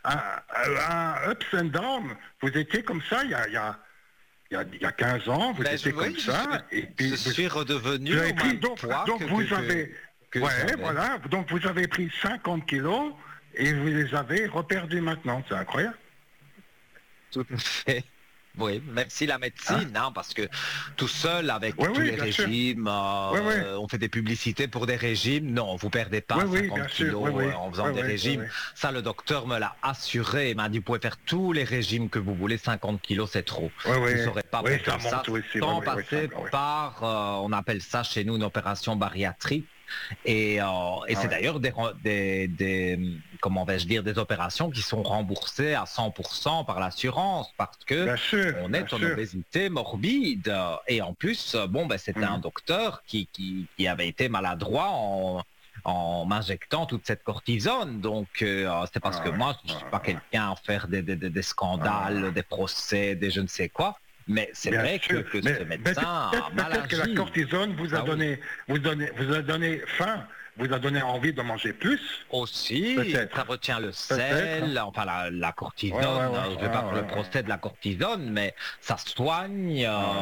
un ups and down. Vous étiez comme ça il y a 15 ans, vous étiez comme ça, et puis je suis redevenu vous avez au pris, même poids donc vous avez, j'avais. voilà, donc vous avez pris 50 kilos et vous les avez reperdus maintenant, c'est incroyable. Tout à fait. Oui, merci la médecine, hein, parce que tout seul avec Oui, tous oui, les bien sûr. régimes, Oui, oui. on fait des publicités pour des régimes. Non, vous perdez pas Oui, oui, 50 bien sûr, kilos oui, oui. en faisant Oui, des oui, oui, régimes. oui. Ça, le docteur me l'a assuré. Il m'a dit, vous pouvez faire tous les régimes que vous voulez, 50 kilos, c'est trop. Oui, oui. Vous ne saurez pas Oui, ça perdre ça monte aussi. sans Oui, oui, oui, passer oui. par, on appelle ça chez nous une opération bariatrique. Et c'est d'ailleurs comment vais-je dire, des opérations qui sont remboursées à 100% par l'assurance parce que Bien sûr, on bien est en sûr. obésité morbide. Et en plus, c'était un docteur qui avait été maladroit en m'injectant toute cette cortisone. Donc, c'est parce que moi, je ne suis pas quelqu'un à faire des scandales, des procès, des je ne sais quoi. Mais c'est vrai que ce médecin a mal agi. Peut-être que la cortisone vous a donné faim, vous a donné envie de manger plus. Aussi, ça retient le sel, enfin la cortisone, je ne vais pas faire le procès de la cortisone, mais ça soigne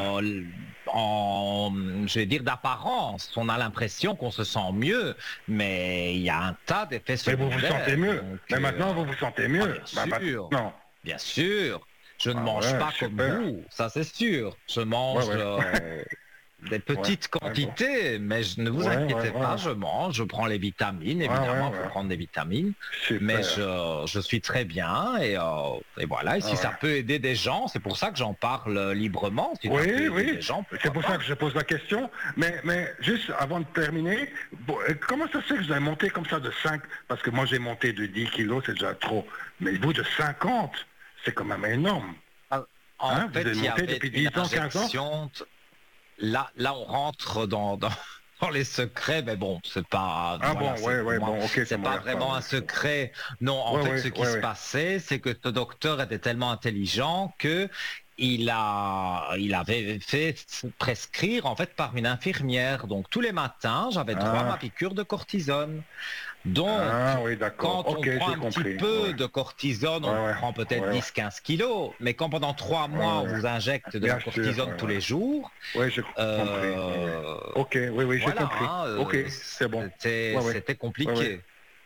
je vais dire, d'apparence. On a l'impression qu'on se sent mieux, mais il y a un tas d'effets secondaires. Mais vous vous sentez mieux. Mais maintenant, vous vous sentez mieux. Bien sûr. Bien sûr. Je ne mange pas comme vous, ça c'est sûr. Je mange des petites quantités, mais ne vous inquiétez pas, je mange, je prends les vitamines, évidemment, il faut prendre des vitamines, mais je suis très bien et voilà, et si ça peut aider des gens, c'est pour ça que j'en parle librement. Si oui, c'est pour ça que je pose la question, mais juste avant de terminer, comment ça se fait que vous avez monté comme ça de 5, parce que moi j'ai monté de 10 kilos, c'est déjà trop, mais vous de 50, c'est quand même énorme. En fait, il y avait une injection. Là, on rentre dans les secrets, mais bon, c'est pas. C'est pas vraiment un secret. Non, en fait, ce qui se passait, c'est que ce docteur était tellement intelligent que il avait fait prescrire en fait par une infirmière. Donc tous les matins, j'avais droit à ma piqûre de cortisone. Donc, quand on prend un petit peu de cortisone, on prend peut-être 10-15 kilos, mais quand pendant 3 mois, on vous injecte de la cortisone tous les jours... Oui, j'ai compris. Ok, j'ai compris. Ok, c'est bon. C'était compliqué.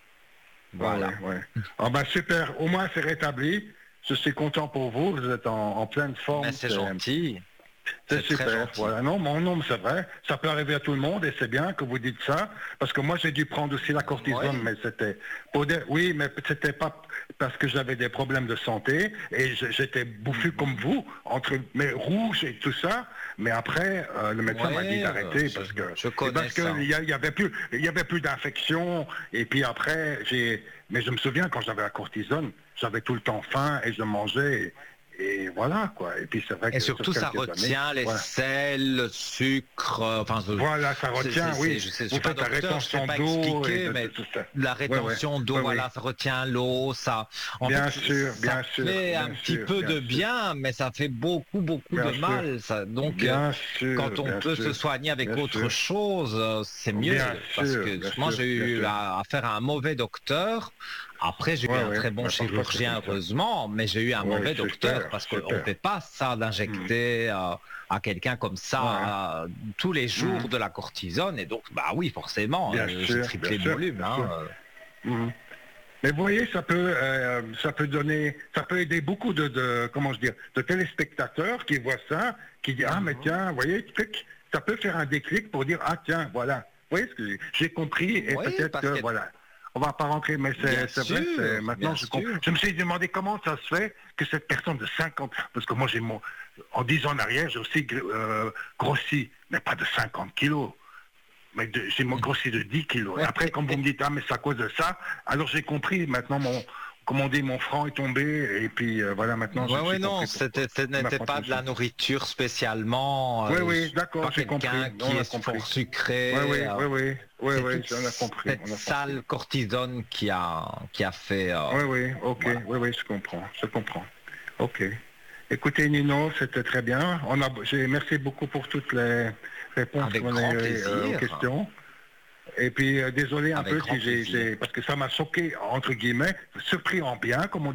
Voilà. Ah ben super, au moins c'est rétabli. Je suis content pour vous, vous êtes en pleine forme. Mais c'est gentil. C'est super, voilà. Non, mais c'est vrai, ça peut arriver à tout le monde et c'est bien que vous dites ça, parce que moi j'ai dû prendre aussi la cortisone, mais c'était mais c'était pas parce que j'avais des problèmes de santé et j'étais bouffu comme vous, entre mes rouges et tout ça, mais après le médecin m'a dit d'arrêter parce que il y avait plus d'infection et puis après mais je me souviens quand j'avais la cortisone, j'avais tout le temps faim et je mangeais. Et voilà, quoi. Et puis c'est vrai que... Et surtout, ça retient les sels, le sucre... Voilà, ça retient, oui. Vous faites la rétention d'eau. La rétention d'eau, voilà, ça retient l'eau, ça... Bien sûr. Ça fait un petit peu de bien, mais ça fait beaucoup de mal. Donc, quand on peut se soigner avec autre chose, c'est mieux. Parce que moi, j'ai eu affaire à un mauvais docteur. Après, j'ai eu un très bon chirurgien, heureusement, mais j'ai eu un mauvais docteur parce qu'on ne fait pas ça d'injecter à quelqu'un comme ça tous les jours de la cortisone. Et donc, bah oui, forcément, j'ai triplé le volume. Mais vous voyez, ça peut aider beaucoup de téléspectateurs qui voient ça, qui disent mais tiens, vous voyez, ça peut faire un déclic pour dire tiens, voilà. Vous voyez ce que j'ai compris et peut-être que voilà. On va pas rentrer, mais c'est vrai, maintenant je me suis demandé comment ça se fait que cette personne de 50, parce que moi en 10 ans en arrière, j'ai aussi grossi, mais pas de 50 kilos, mais j'ai grossi de 10 kilos. Et après, quand vous me dites, mais c'est à cause de ça, alors j'ai compris, maintenant comme on dit, mon franc est tombé, et puis voilà, maintenant non, ce n'était pas de la nourriture spécialement. Oui, d'accord, j'ai compris. Qui est fort sucré. Oui, j'en ai compris. Cette sale cortisone qui a fait... Oui, je comprends. Ok. Écoutez, Nino, c'était très bien. Merci beaucoup pour toutes les réponses qu'on a aux questions. Et puis, désolé un peu si parce que ça m'a choqué, entre guillemets, surpris en bien, comme on dit.